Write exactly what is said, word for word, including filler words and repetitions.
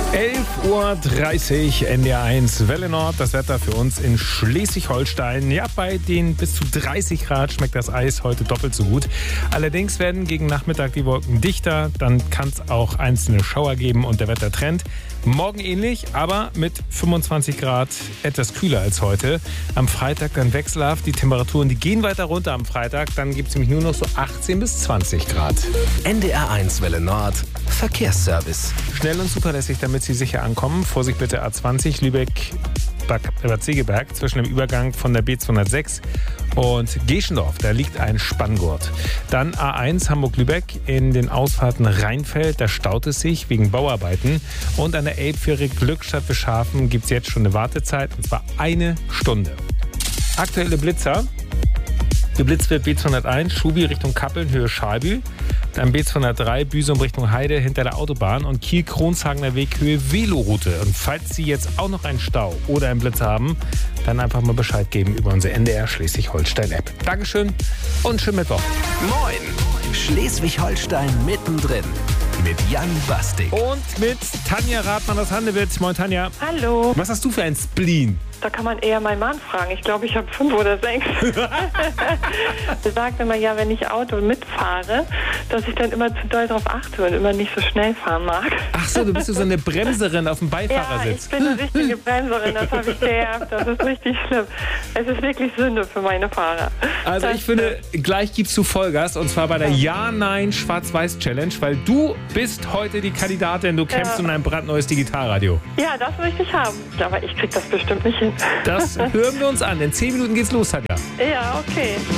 elf Uhr dreißig, N D R eins, Welle Nord, das Wetter für uns in Schleswig-Holstein. Ja, bei den bis zu dreißig Grad schmeckt das Eis heute doppelt so gut. Allerdings werden gegen Nachmittag die Wolken dichter, dann kann es auch einzelne Schauer geben und der Wettertrend morgen ähnlich, aber mit fünfundzwanzig Grad etwas kühler als heute. Am Freitag dann wechselhaft, die Temperaturen, die gehen weiter runter am Freitag, dann gibt es nämlich nur noch so achtzehn bis zwanzig Grad. N D R eins Welle Nord, Verkehrsservice. Schnell und zuverlässig, damit Sie sicher ankommen. Vorsicht bitte A zwanzig, Lübeck, Bad Segeberg, zwischen dem Übergang von der B zweihundertsechs und Geschendorf. Da liegt ein Spanngurt. Dann A eins Hamburg-Lübeck in den Ausfahrten Rheinfeld. Da staut es sich wegen Bauarbeiten. Und an der Elbfähre Glückstadt-Beschafen gibt es jetzt schon eine Wartezeit, und zwar eine Stunde. Aktuelle Blitzer. Geblitzt wird B zweihunderteins, Schubi Richtung Kappeln, Höhe Schalbühl. Dann B zweihundertdrei, Büsum Richtung Heide hinter der Autobahn und Kiel-Kronshagener Weg, Höhe Veloroute. Und falls Sie jetzt auch noch einen Stau oder einen Blitz haben, dann einfach mal Bescheid geben über unsere N D R Schleswig-Holstein-App. Dankeschön und schönen Mittwoch. Moin, Schleswig-Holstein mittendrin mit Jan Bastik. Und mit Tanja Rathmann aus Handewitt. Moin Tanja. Hallo. Was hast du für ein Spleen? Da kann man eher meinen Mann fragen. Ich glaube, ich habe fünf oder sechs. Er sagt immer, ja, wenn ich Auto mitfahre, dass ich dann immer zu doll drauf achte und immer nicht so schnell fahren mag. Ach so, du bist so eine Bremserin auf dem Ja, Beifahrersitz. ich bin eine richtige Bremserin, das habe ich geerbt. Das ist richtig schlimm. Es ist wirklich Sünde für meine Fahrer. Also Das ich finde, gleich gibst du Vollgas, und zwar bei der Ja-Nein-Schwarz-Weiß-Challenge, weil du bist heute die Kandidatin, du kämpfst Ja. um ein brandneues Digitalradio. Ja, das möchte ich haben. Aber ich krieg das bestimmt nicht hin. Das hören wir uns an. In zehn Minuten geht's los, Tanja. Ja, okay.